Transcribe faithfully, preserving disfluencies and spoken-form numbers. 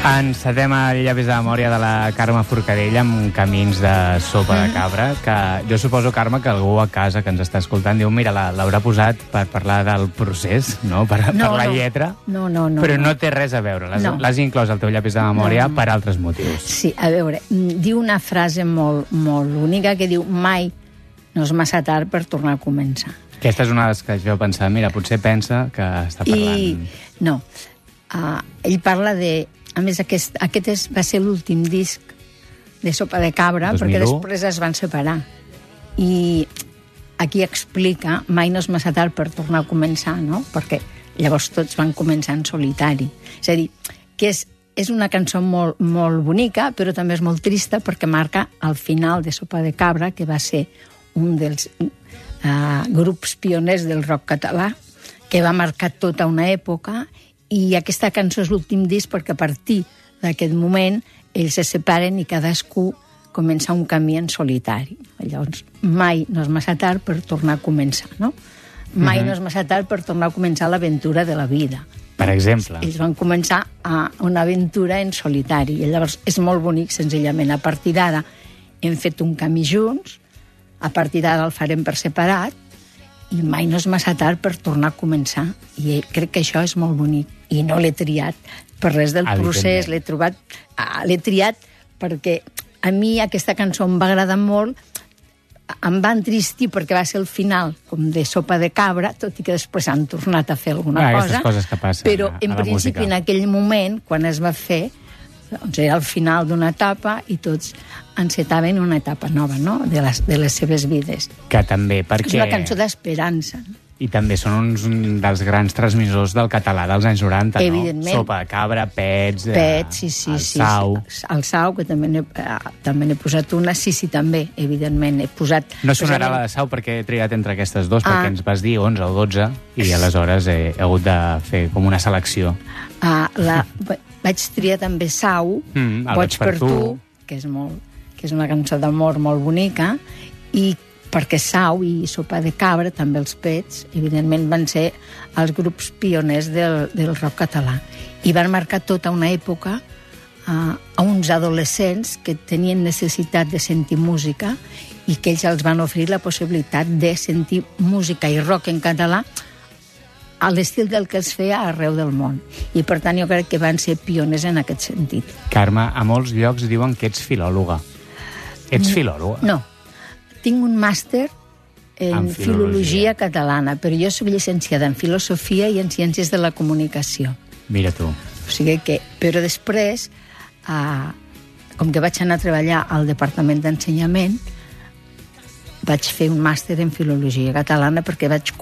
Encetem el llavis de memòria de la Carme Forcadell amb camins de sopa de cabra, que jo suposo, Carme, que algú a casa que ens està escoltant diu, mira, l'haurà posat per parlar del procés, no? Per, no, per la no. lletra, no, no, no, però no no té res a veure. L'has no. inclòs al teu llapis de memòria no. per altres motius. Sí, a veure, diu una frase molt, molt única que diu mai no és massa tard per tornar a començar. Aquesta és una de les que jo pensava, mira, potser pensa que està parlant... I, no, uh, ell parla de... A més, aquest, aquest és, va ser l'últim disc de Sopa de Cabra, dos mil u. perquè després es van separar. I aquí explica, mai no és massa tard per tornar a començar, no? Perquè llavors tots van començar en solitari. És a dir, que és, és una cançó molt, molt bonica, però també és molt trista perquè marca el final de Sopa de Cabra, que va ser un dels uh, grups pioners del rock català, que va marcar tota una època. I aquesta cançó és l'últim disc perquè a partir d'aquest moment ells se separen i cadascú comença un camí en solitari. Llavors, mai no és massa tard per tornar a començar, no? Mai uh-huh. no és massa tard per tornar a començar l'aventura de la vida. Per exemple? Ells van començar a una aventura en solitari. I llavors és molt bonic, senzillament. A partir d'ara hem fet un camí junts, a partir d'ara el farem per separat, i mai no és massa tard per tornar a començar. I crec que això és molt bonic. I no l'he triat per res del procés, l'he trobat... Ah, l'he triat perquè a mi aquesta cançó em va agradar molt, em va entristir perquè va ser el final com de Sopa de Cabra, tot i que després han tornat a fer alguna ah, cosa. Coses que passen però a, a en principi música. En aquell moment, quan es va fer, doncs era el final d'una etapa i tots encetaven una etapa nova, no?, de les, de les seves vides. Que també, perquè... És una cançó d'esperança. I també són uns dels grans transmissors del català dels anys noranta, Evidentment. No? Sopa de Cabra, Pets, Pets, sí, sí, el sí, Sau... Sí. El Sau, que també n'he eh, també n'he posat una, sí, sí, també, evidentment, he posat... No sonarà la de Sau perquè he triat entre aquestes dues, ah. perquè ens vas dir onze o dotze, i aleshores he, he hagut de fer com una selecció. Ah, la, vaig triar també Sau, mm, Boig per tu, que és, molt, que és una cançó d'amor molt bonica, i perquè Sau i Sopa de Cabra, també els Pets, evidentment van ser els grups pioners del, del rock català. I van marcar tota una època uh, a uns adolescents que tenien necessitat de sentir música i que ells els van oferir la possibilitat de sentir música i rock en català a l'estil del que es feia arreu del món. I, per tant, jo crec que van ser pioners en aquest sentit. Carme, a molts llocs diuen que ets filòloga. Ets no, filòloga? No. Tinc un màster en, en filologia. filologia catalana, però jo soc llicenciada en filosofia i en ciències de la comunicació. Mira tu. O sigui que, però després, eh, com que vaig anar a treballar al Departament d'Ensenyament, vaig fer un màster en filologia catalana perquè vaig